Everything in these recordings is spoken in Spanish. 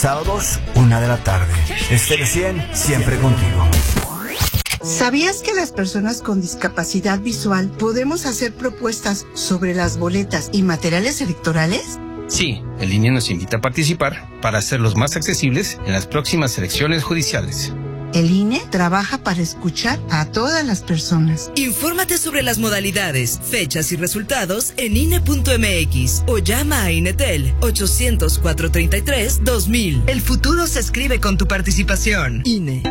Sábados, 1 de la tarde. Estéreo 100, siempre contigo. ¿Sabías que las personas con discapacidad visual podemos hacer propuestas sobre las boletas y materiales electorales? Sí, el INE nos invita a participar para hacerlos más accesibles en las próximas elecciones judiciales. El INE trabaja para escuchar a todas las personas. Infórmate sobre las modalidades, fechas y resultados en INE.mx o llama a INETEL 800-433-2000. El futuro se escribe con tu participación. INE.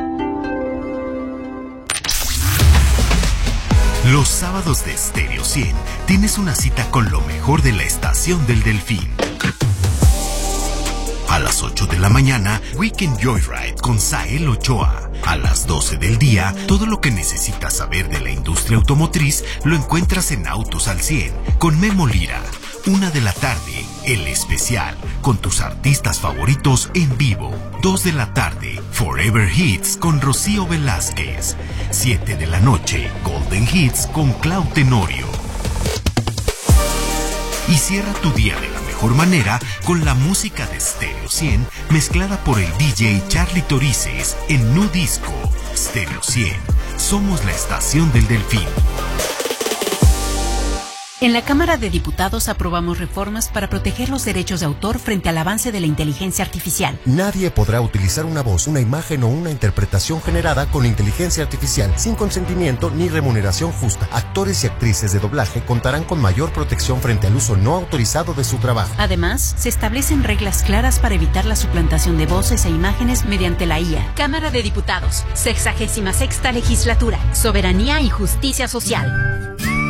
Los sábados de Estéreo 100 tienes una cita con lo mejor de la Estación del Delfín. A las 8 de la mañana, Weekend Joyride con Sael Ochoa. A las 12 del día, todo lo que necesitas saber de la industria automotriz lo encuentras en Autos al 100 con Memo Lira. 1 de la tarde, El Especial, con tus artistas favoritos en vivo. 2 de la tarde, Forever Hits con Rocío Velázquez. 7 de la noche, Golden Hits con Clau Tenorio. Y cierra tu día de la mejor manera con la música de Estéreo 100 mezclada por el DJ Charlie Torices en Nu Disco. Estéreo 100, somos la estación del Delfín. En la Cámara de Diputados aprobamos reformas para proteger los derechos de autor frente al avance de la inteligencia artificial. Nadie podrá utilizar una voz, una imagen o una interpretación generada con inteligencia artificial sin consentimiento ni remuneración justa. Actores y actrices de doblaje contarán con mayor protección frente al uso no autorizado de su trabajo. Además, se establecen reglas claras para evitar la suplantación de voces e imágenes mediante la IA. Cámara de Diputados, 66ª Legislatura, Soberanía y Justicia Social.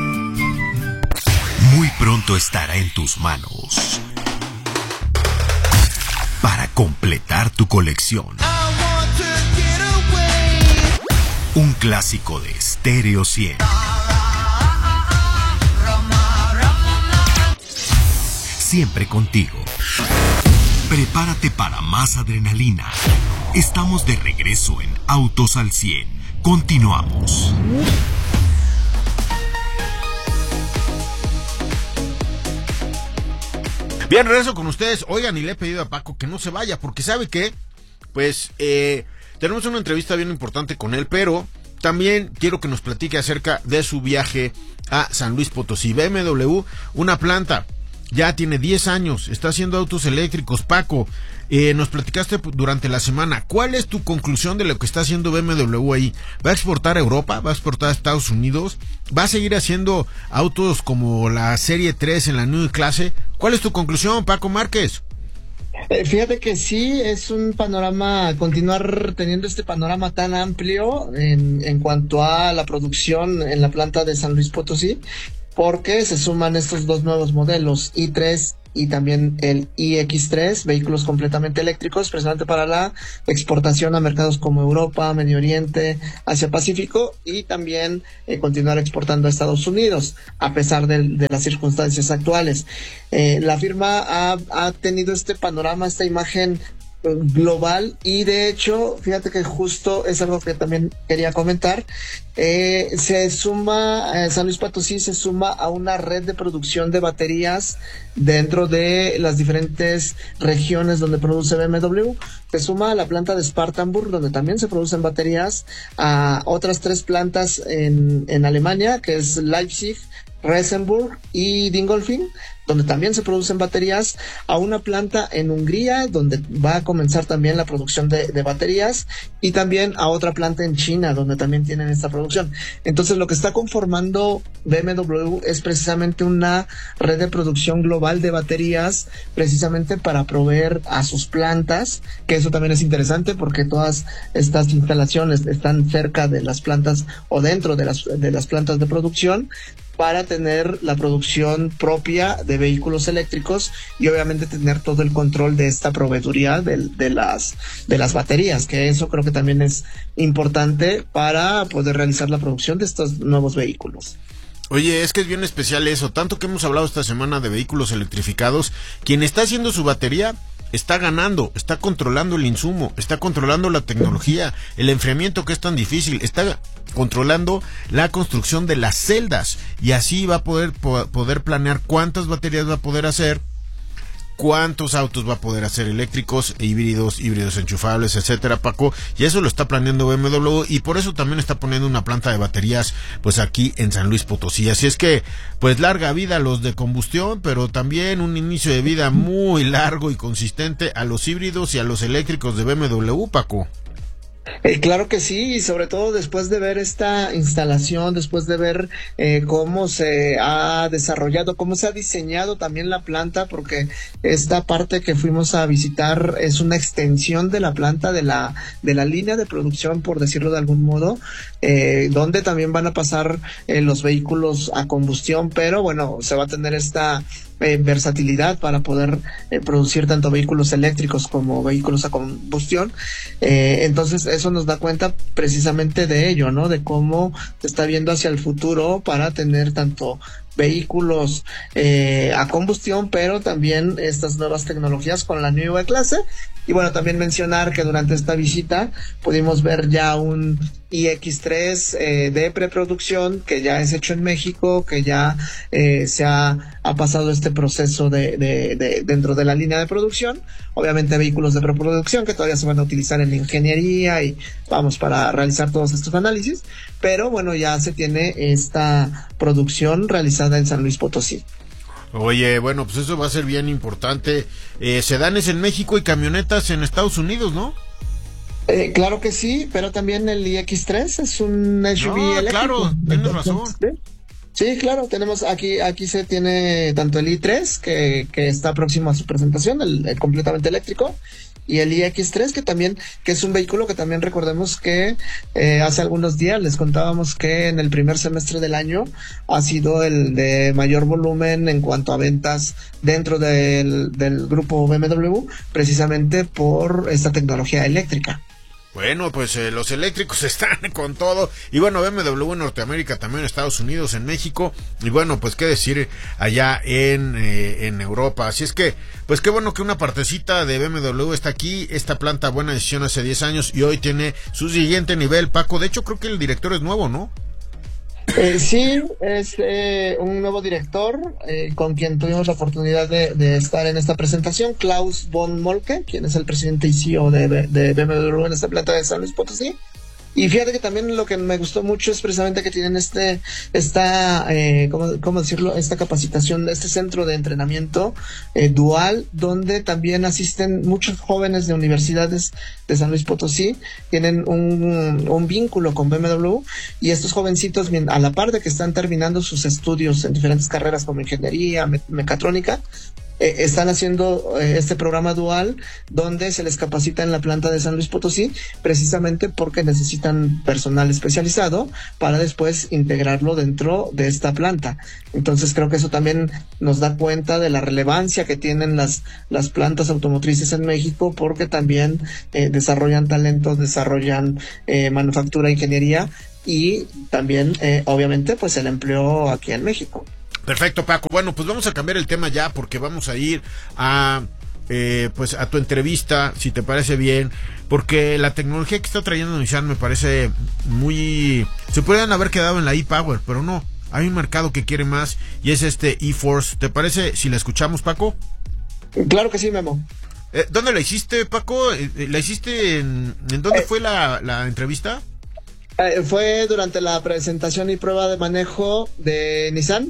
Muy pronto estará en tus manos para completar tu colección. Un clásico de Estéreo 100. Siempre contigo. Prepárate para más adrenalina. Estamos de regreso en Autos al 100. Continuamos. Bien, regreso con ustedes. Oigan, y le he pedido a Paco que no se vaya, porque ¿sabe qué? Pues tenemos una entrevista bien importante con él, pero también quiero que nos platique acerca de su viaje a San Luis Potosí. BMW, una planta, ya tiene 10 años, está haciendo autos eléctricos. Paco, nos platicaste durante la semana. ¿Cuál es tu conclusión de lo que está haciendo BMW ahí? ¿Va a exportar a Europa? ¿Va a exportar a Estados Unidos? ¿Va a seguir haciendo autos como la Serie 3 en la New Clase? ¿Cuál es tu conclusión, Paco Márquez? Fíjate que sí, es un panorama, continuar teniendo este panorama tan amplio en cuanto a la producción en la planta de San Luis Potosí, porque se suman estos dos nuevos modelos, i3 y también el iX3, vehículos completamente eléctricos, precisamente para la exportación a mercados como Europa, Medio Oriente, Asia Pacífico, y también continuar exportando a Estados Unidos, a pesar de las circunstancias actuales. La firma ha tenido este panorama, esta imagen global, y de hecho, fíjate que justo es algo que también quería comentar. Se suma, San Luis Potosí se suma a una red de producción de baterías dentro de las diferentes regiones donde produce BMW. Se suma a la planta de Spartanburg, donde también se producen baterías, a otras 3 plantas en Alemania, que es Leipzig, Regensburg y Dingolfing, donde también se producen baterías, a una planta en Hungría, donde va a comenzar también la producción de baterías, y también a otra planta en China, donde también tienen esta producción. Entonces, lo que está conformando BMW es precisamente una red de producción global de baterías, precisamente para proveer a sus plantas, que eso también es interesante, porque todas estas instalaciones están cerca de las plantas o dentro de las plantas de producción, para tener la producción propia de vehículos eléctricos y obviamente tener todo el control de esta proveeduría de las baterías, que eso creo que también es importante para poder realizar la producción de estos nuevos vehículos. Oye, es que es bien especial eso, tanto que hemos hablado esta semana de vehículos electrificados. Quien está haciendo su batería está ganando, está controlando el insumo, está controlando la tecnología, el enfriamiento, que es tan difícil, está controlando la construcción de las celdas, y así va a poder planear cuántas baterías va a poder hacer, cuántos autos va a poder hacer eléctricos, híbridos enchufables, etcétera, Paco, y eso lo está planeando BMW, y por eso también está poniendo una planta de baterías pues aquí en San Luis Potosí. Así es que pues larga vida a los de combustión, pero también un inicio de vida muy largo y consistente a los híbridos y a los eléctricos de BMW, Paco. Claro que sí, y sobre todo después de ver esta instalación, después de ver cómo se ha desarrollado, cómo se ha diseñado también la planta, porque esta parte que fuimos a visitar es una extensión de la planta, de la línea de producción, por decirlo de algún modo, donde también van a pasar los vehículos a combustión, pero bueno, se va a tener esta versatilidad para poder producir tanto vehículos eléctricos como vehículos a combustión. Entonces eso nos da cuenta precisamente de ello, ¿no? De cómo se está viendo hacia el futuro para tener tanto vehículos a combustión, pero también estas nuevas tecnologías con la nueva clase. Y bueno, también mencionar que durante esta visita pudimos ver ya un iX3 de preproducción que ya es hecho en México, que ya se ha pasado este proceso de dentro de la línea de producción. Obviamente vehículos de preproducción que todavía se van a utilizar en la ingeniería y vamos para realizar todos estos análisis, pero bueno, ya se tiene esta producción realizada en San Luis Potosí. Oye, bueno, pues eso va a ser bien importante. Sedanes en México y camionetas en Estados Unidos, ¿no? Claro que sí, pero también el iX3 es un SUV eléctrico. Claro, tienes razón. Sí, claro, tenemos aquí se tiene tanto el i3 que está próximo a su presentación, el completamente eléctrico, y el iX3 que es un vehículo que también recordemos que hace algunos días les contábamos que en el primer semestre del año ha sido el de mayor volumen en cuanto a ventas dentro del grupo BMW, precisamente por esta tecnología eléctrica. Bueno, pues los eléctricos están con todo. Y bueno, BMW en Norteamérica, también en Estados Unidos, en México. Y bueno, pues qué decir allá en Europa. Así es que, pues qué bueno que una partecita de BMW está aquí. Esta planta, buena decisión hace 10 años y hoy tiene su siguiente nivel, Paco. De hecho, creo que el director es nuevo, ¿no? Sí, es un nuevo director con quien tuvimos la oportunidad de estar en esta presentación, Klaus von Molke, quien es el presidente y CEO de BMW en esta planta de San Luis Potosí. Y fíjate que también lo que me gustó mucho es precisamente que tienen ¿cómo decirlo? Esta capacitación, este centro de entrenamiento dual, donde también asisten muchos jóvenes de universidades de San Luis Potosí, tienen un vínculo con BMW, y estos jovencitos, a la par de que están terminando sus estudios en diferentes carreras como ingeniería, mecatrónica, están haciendo este programa dual donde se les capacita en la planta de San Luis Potosí, precisamente porque necesitan personal especializado para después integrarlo dentro de esta planta. Entonces creo que eso también nos da cuenta de la relevancia que tienen las plantas automotrices en México, porque también desarrollan talento, desarrollan manufactura, ingeniería y también obviamente pues el empleo aquí en México. Perfecto, Paco. Bueno, pues vamos a cambiar el tema ya, porque vamos a ir a tu entrevista, si te parece bien, porque la tecnología que está trayendo Nissan me parece muy... Se podrían haber quedado en la e-Power, pero no, hay un mercado que quiere más y es este e-Force. ¿Te parece si la escuchamos, Paco? Claro que sí, Memo. ¿Dónde la hiciste, Paco? ¿La hiciste en dónde fue la entrevista? Fue durante la presentación y prueba de manejo de Nissan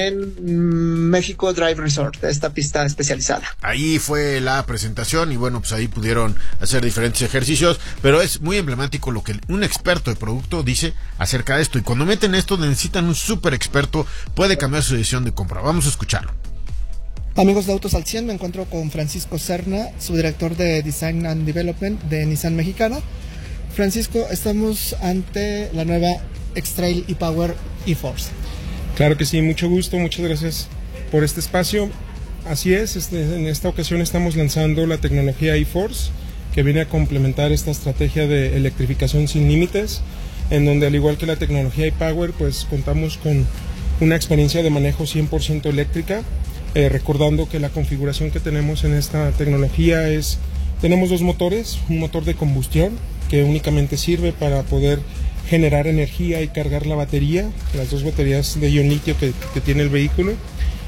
en México Drive Resort, esta pista especializada. Ahí fue la presentación y bueno, pues ahí pudieron hacer diferentes ejercicios, pero es muy emblemático lo que un experto de producto dice acerca de esto, y cuando meten esto necesitan un súper experto, puede cambiar su decisión de compra. Vamos a escucharlo. Amigos de Autos al 100, me encuentro con Francisco Serna, subdirector de Design and Development de Nissan Mexicana. Francisco, estamos ante la nueva X-Trail e-Power e-Force. Claro que sí, mucho gusto, muchas gracias por este espacio. Así es, en esta ocasión estamos lanzando la tecnología e-Force, que viene a complementar esta estrategia de electrificación sin límites, en donde al igual que la tecnología e-Power, pues contamos con una experiencia de manejo 100% eléctrica, recordando que la configuración que tenemos en esta tecnología tenemos dos motores, un motor de combustión, que únicamente sirve para poder generar energía y cargar la batería, las dos baterías de ion litio que tiene el vehículo,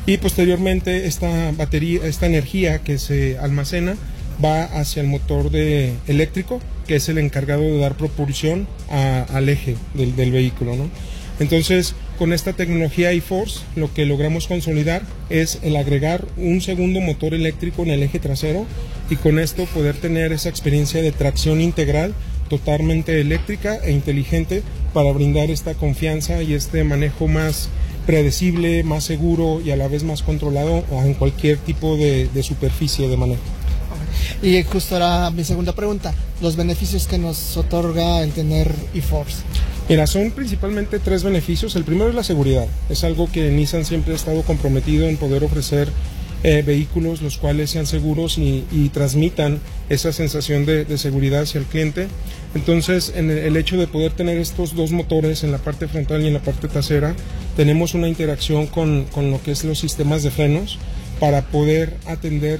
y posteriormente esta energía que se almacena va hacia el motor eléctrico, que es el encargado de dar propulsión al eje del vehículo, ¿no? Entonces, con esta tecnología iForce, lo que logramos consolidar es el agregar un segundo motor eléctrico en el eje trasero y con esto poder tener esa experiencia de tracción integral totalmente eléctrica e inteligente para brindar esta confianza y este manejo más predecible, más seguro y a la vez más controlado en cualquier tipo de superficie de manejo. Y justo ahora mi segunda pregunta, los beneficios que nos otorga el tener iForce. Mira, son principalmente 3 beneficios. El primero es la seguridad. Es algo que Nissan siempre ha estado comprometido en poder ofrecer vehículos los cuales sean seguros y transmitan esa sensación de seguridad hacia el cliente. Entonces, en el hecho de poder tener estos 2 motores en la parte frontal y en la parte trasera, tenemos una interacción con lo que es los sistemas de frenos para poder atender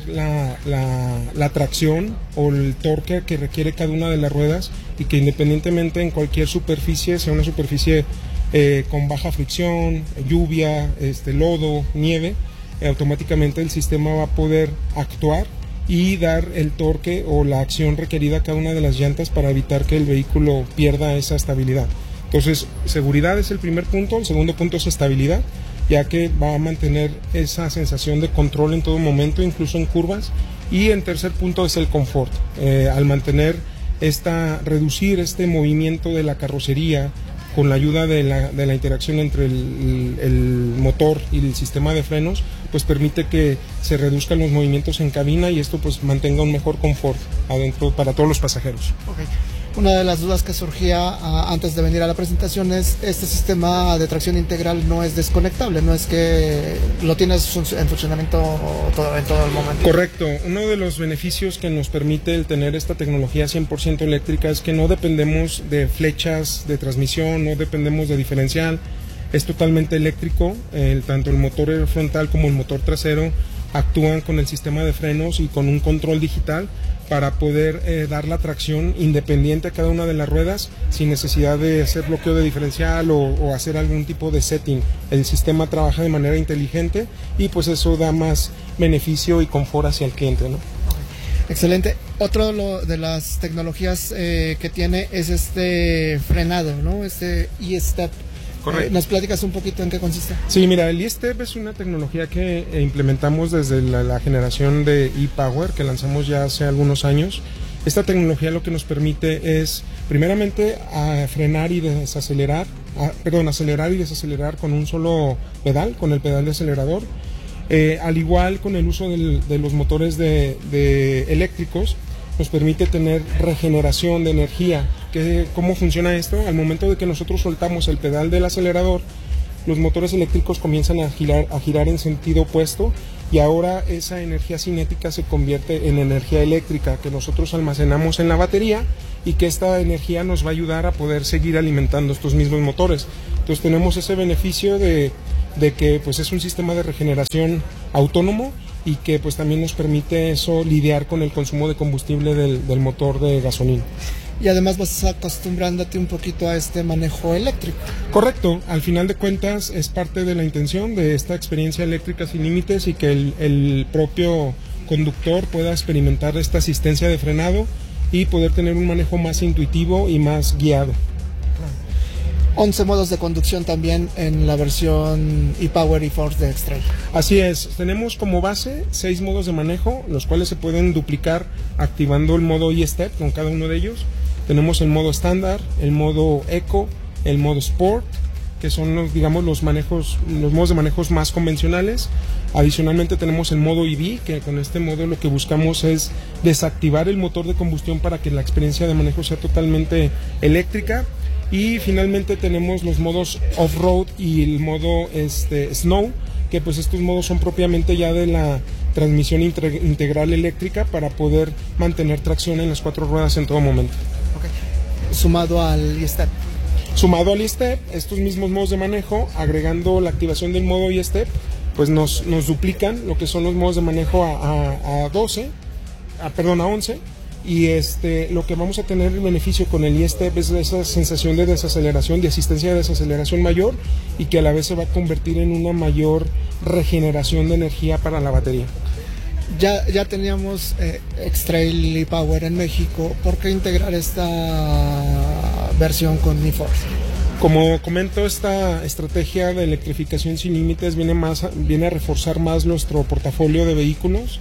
la tracción o el torque que requiere cada una de las ruedas y que independientemente en cualquier superficie, sea una superficie con baja fricción, lluvia, lodo, nieve, automáticamente el sistema va a poder actuar y dar el torque o la acción requerida a cada una de las llantas para evitar que el vehículo pierda esa estabilidad. Entonces, seguridad es el primer punto. El segundo punto es estabilidad, ya que va a mantener esa sensación de control en todo momento, incluso en curvas. Y en tercer punto es el confort. Al mantener reducir este movimiento de la carrocería con la ayuda de la interacción entre el motor y el sistema de frenos, pues permite que se reduzcan los movimientos en cabina y esto pues mantenga un mejor confort adentro para todos los pasajeros. Okay. Una de las dudas que surgía antes de venir a la presentación es, este sistema de tracción integral no es desconectable, no es que lo tienes en funcionamiento en todo el momento. Correcto. Uno de los beneficios que nos permite el tener esta tecnología 100% eléctrica es que no dependemos de flechas de transmisión, no dependemos de diferencial, es totalmente eléctrico, tanto el motor frontal como el motor trasero actúan con el sistema de frenos y con un control digital para poder dar la tracción independiente a cada una de las ruedas sin necesidad de hacer bloqueo de diferencial o hacer algún tipo de setting. El sistema trabaja de manera inteligente y pues eso da más beneficio y confort hacia el cliente, ¿no? Excelente. Otro de las tecnologías que tiene es este frenado, ¿no? Este e-step. Correcto. ¿Nos platicas un poquito en qué consiste? Sí, mira, el e-step es una tecnología que implementamos desde la generación de e-Power que lanzamos ya hace algunos años. Esta tecnología lo que nos permite es, primeramente, frenar y desacelerar, acelerar y desacelerar con un solo pedal, con el pedal de acelerador. Al igual con el uso de los motores eléctricos, nos permite tener regeneración de energía. ¿Cómo funciona esto? Al momento de que nosotros soltamos el pedal del acelerador, los motores eléctricos comienzan a girar en sentido opuesto y ahora esa energía cinética se convierte en energía eléctrica que nosotros almacenamos en la batería y que esta energía nos va a ayudar a poder seguir alimentando estos mismos motores. Entonces tenemos ese beneficio de que pues es un sistema de regeneración autónomo y que pues también nos permite eso lidiar con el consumo de combustible del motor de gasolina. Y además vas acostumbrándote un poquito a este manejo eléctrico. Correcto, al final de cuentas es parte de la intención de esta experiencia eléctrica sin límites y que el propio conductor pueda experimentar esta asistencia de frenado y poder tener un manejo más intuitivo y más guiado. 11 modos de conducción también en la versión e-Power iForce de X-Trail. Así es, tenemos como base 6 modos de manejo, los cuales se pueden duplicar activando el modo e-Step con cada uno de ellos. Tenemos el modo estándar, el modo Eco, el modo Sport, que son los modos de manejos más convencionales. Adicionalmente tenemos el modo EV, que con este modo lo que buscamos es desactivar el motor de combustión para que la experiencia de manejo sea totalmente eléctrica. Y finalmente tenemos los modos off-road y el modo snow, que pues estos modos son propiamente ya de la transmisión integral eléctrica para poder mantener tracción en las 4 ruedas en todo momento. Okay. Sumado al e-Step. Sumado al e-Step, estos mismos modos de manejo, agregando la activación del modo e-Step, pues nos duplican lo que son los modos de manejo a 11, y lo que vamos a tener el beneficio con el e-Step es esa sensación de desaceleración, de asistencia de desaceleración mayor, y que a la vez se va a convertir en una mayor regeneración de energía para la batería. Ya teníamos X-Trail e-Power en México. ¿Por qué integrar esta versión con eForce? Como comento, esta estrategia de electrificación sin límites viene a reforzar más nuestro portafolio de vehículos,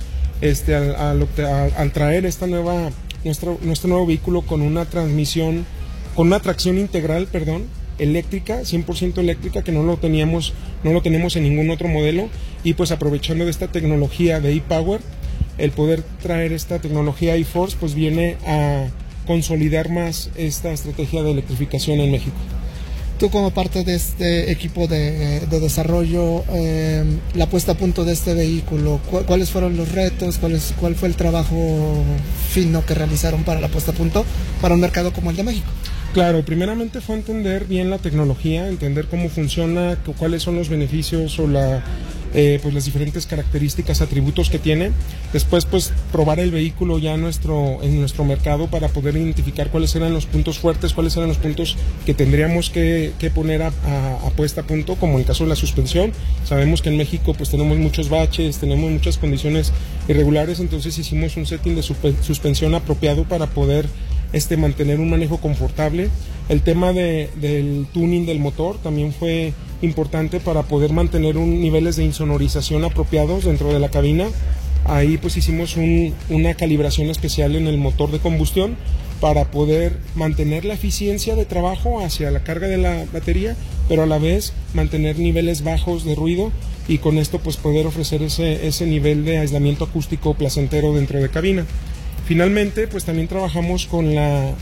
al traer nuestro nuevo vehículo con una tracción integral, eléctrica, 100% eléctrica, que no lo tenemos en ningún otro modelo, y pues aprovechando de esta tecnología de ePower, el poder traer esta tecnología eForce pues viene a consolidar más esta estrategia de electrificación en México. Tú, como parte de este equipo de desarrollo, la puesta a punto de este vehículo, ¿cuáles fueron los retos? ¿Cuál fue el trabajo fino que realizaron para la puesta a punto para un mercado como el de México? Claro, primeramente fue entender bien la tecnología, entender cómo funciona, cuáles son los beneficios o pues las diferentes características, atributos que tiene. Después, pues probar el vehículo ya en nuestro mercado para poder identificar cuáles eran los puntos fuertes, cuáles eran los puntos que tendríamos que poner a puesta a punto, como en el caso de la suspensión. Sabemos que en México pues tenemos muchos baches, tenemos muchas condiciones irregulares, entonces hicimos un setting de suspensión apropiado para poder mantener un manejo confortable. El tema del tuning del motor también fue importante para poder mantener niveles de insonorización apropiados dentro de la cabina. Ahí pues hicimos una calibración especial en el motor de combustión para poder mantener la eficiencia de trabajo hacia la carga de la batería, pero a la vez mantener niveles bajos de ruido, y con esto pues poder ofrecer ese nivel de aislamiento acústico placentero dentro de cabina. Finalmente, pues también trabajamos con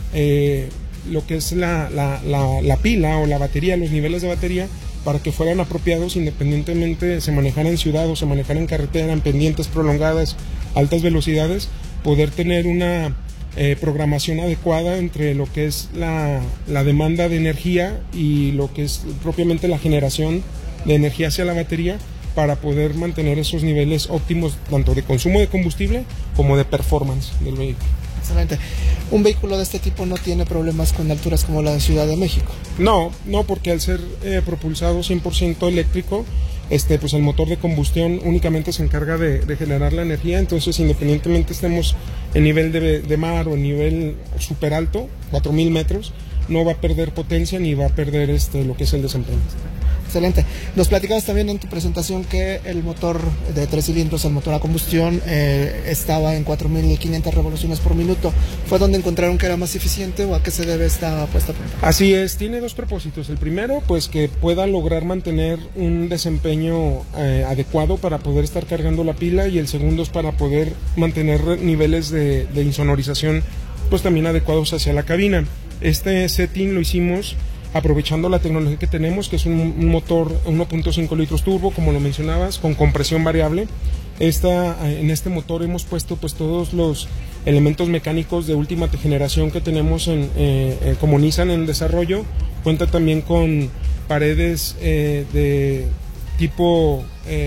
lo que es la pila o la batería, los niveles de batería, para que fueran apropiados independientemente se manejara en ciudad o se manejara en carretera, en pendientes prolongadas, altas velocidades, poder tener una programación adecuada entre lo que es la demanda de energía y lo que es propiamente la generación de energía hacia la batería, para poder mantener esos niveles óptimos tanto de consumo de combustible como de performance del vehículo. Excelente. ¿Un vehículo de este tipo no tiene problemas con alturas como la de Ciudad de México? No, porque al ser propulsado 100% eléctrico, pues el motor de combustión únicamente se encarga de generar la energía, entonces independientemente estemos en nivel de mar o en nivel super alto, 4000 metros, no va a perder potencia ni va a perder lo que es el desempeño. Excelente. Nos platicabas también en tu presentación que el motor de 3 cilindros, el motor a combustión, estaba en 4.500 revoluciones por minuto. ¿Fue donde encontraron que era más eficiente o a qué se debe esta puesta a punto? Así es, tiene dos propósitos. El primero, pues que pueda lograr mantener un desempeño adecuado para poder estar cargando la pila, y el segundo es para poder mantener niveles de insonorización pues también adecuados hacia la cabina. Este setting lo hicimos aprovechando la tecnología que tenemos, que es un motor 1.5 litros turbo, como lo mencionabas, con compresión variable. En este motor hemos puesto pues todos los elementos mecánicos de última generación que tenemos como Nissan en desarrollo. Cuenta también con paredes de tipo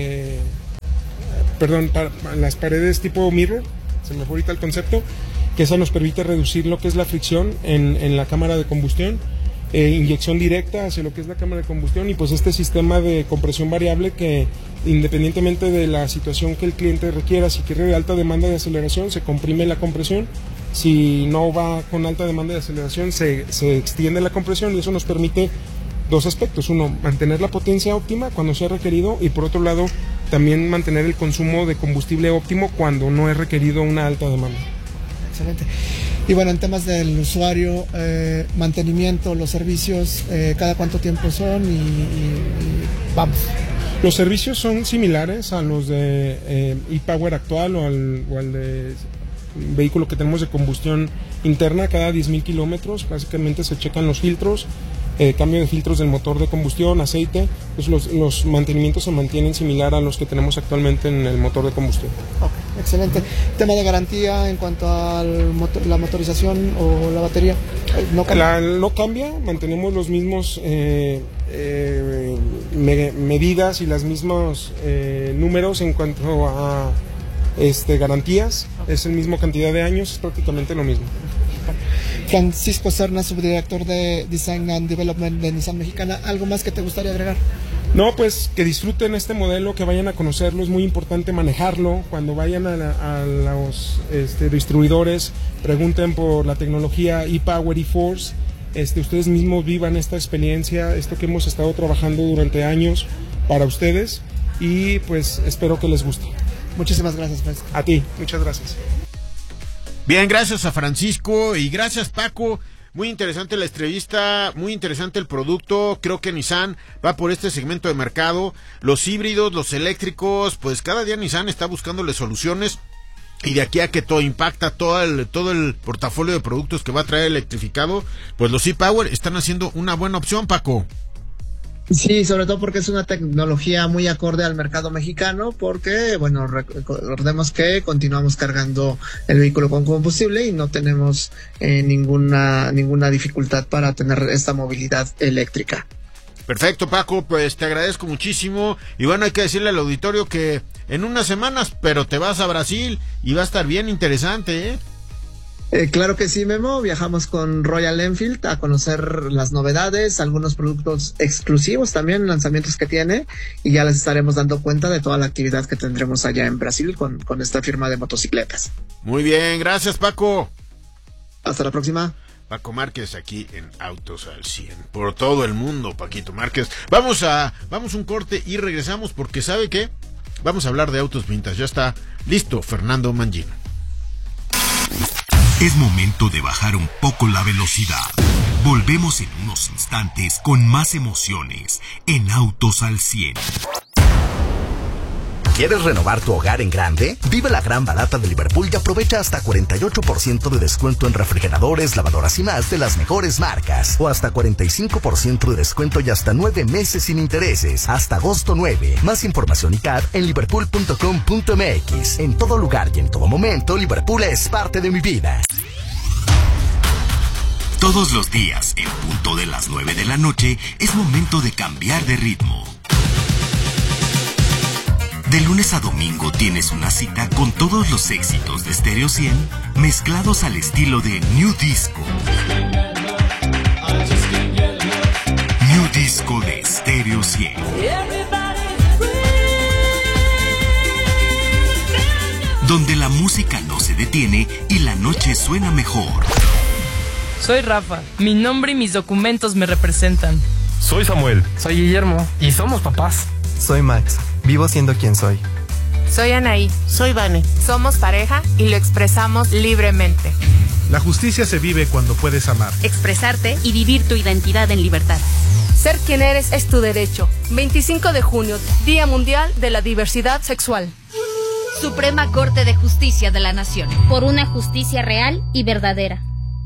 las paredes tipo mirror, se me fue ahorita el concepto, que eso nos permite reducir lo que es la fricción en la cámara de combustión. Inyección directa hacia lo que es la cámara de combustión, y pues este sistema de compresión variable que independientemente de la situación que el cliente requiera, si quiere alta demanda de aceleración se comprime la compresión, si no va con alta demanda de aceleración se extiende la compresión, y eso nos permite dos aspectos: uno, mantener la potencia óptima cuando sea requerido, y por otro lado también mantener el consumo de combustible óptimo cuando no es requerido una alta demanda. Excelente. Y bueno, en temas del usuario, mantenimiento, los servicios, ¿cada cuánto tiempo son? Y vamos. Los servicios son similares a los de ePower actual o al de vehículo que tenemos de combustión interna. Cada 10,000 kilómetros básicamente se checan los filtros, cambio de filtros del motor de combustión, aceite. Pues los mantenimientos se mantienen similar a los que tenemos actualmente en el motor de combustión. Okay, excelente. Tema de garantía en cuanto a la motorización o la batería, ¿no cambia? No cambia, mantenemos los mismos medidas y los mismos números en cuanto a garantías, es el mismo cantidad de años, es prácticamente lo mismo. Francisco Serna, subdirector de Design and Development de Nissan Mexicana, ¿algo más que te gustaría agregar? No, pues que disfruten este modelo, que vayan a conocerlo, es muy importante manejarlo. Cuando vayan a los distribuidores, pregunten por la tecnología ePower, eForce, ustedes mismos vivan esta experiencia, esto que hemos estado trabajando durante años para ustedes, y pues espero que les guste. Muchísimas gracias, Francisco. A ti, muchas gracias. Bien, gracias a Francisco y gracias, Paco. Muy interesante la entrevista, muy interesante el producto. Creo que Nissan va por este segmento de mercado. Los híbridos, los eléctricos, pues cada día Nissan está buscándole soluciones. Y de aquí a que todo impacta todo el portafolio de productos que va a traer electrificado, pues los ePower están haciendo una buena opción, Paco. Sí, sobre todo porque es una tecnología muy acorde al mercado mexicano, porque, bueno, recordemos que continuamos cargando el vehículo con combustible y no tenemos ninguna dificultad para tener esta movilidad eléctrica. Perfecto, Paco, pues te agradezco muchísimo. Y bueno, hay que decirle al auditorio que en unas semanas, pero te vas a Brasil y va a estar bien interesante, ¿eh? Claro que sí, Memo. Viajamos con Royal Enfield a conocer las novedades, algunos productos exclusivos también, lanzamientos que tiene, y ya les estaremos dando cuenta de toda la actividad que tendremos allá en Brasil con esta firma de motocicletas. Muy bien, gracias, Paco. Hasta la próxima. Paco Márquez aquí en Autos al 100. Por todo el mundo, Paquito Márquez. Vamos un corte y regresamos porque ¿sabe qué? Vamos a hablar de autos vintage. Ya está listo Fernando Mangino. Es momento de bajar un poco la velocidad. Volvemos en unos instantes con más emociones en Autos al 100. ¿Quieres renovar tu hogar en grande? Vive la gran barata de Liverpool y aprovecha hasta 48% de descuento en refrigeradores, lavadoras y más de las mejores marcas. O hasta 45% de descuento y hasta 9 meses sin intereses. Hasta agosto 9. Más información y CAD en liverpool.com.mx. En todo lugar y en todo momento, Liverpool es parte de mi vida. Todos los días, en punto de las 9 de la noche, es momento de cambiar de ritmo. De lunes a domingo tienes una cita con todos los éxitos de Stereo 100 mezclados al estilo de New Disco. New Disco de Stereo 100. Donde la música no se detiene y la noche suena mejor. Soy Rafa, mi nombre y mis documentos me representan. Soy Samuel. Soy Guillermo y somos papás. Soy Max, vivo siendo quien soy. Soy Anaí. Soy Vane. Somos pareja y lo expresamos libremente. La justicia se vive cuando puedes amar, expresarte y vivir tu identidad en libertad. Ser quien eres es tu derecho. 25 de junio, Día Mundial de la Diversidad Sexual. Suprema Corte de Justicia de la Nación. Por una justicia real y verdadera.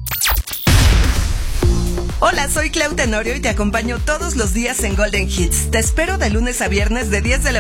Hola, soy Clau Tenorio y te acompaño todos los días en Golden Hits. Te espero de lunes a viernes de 10 de la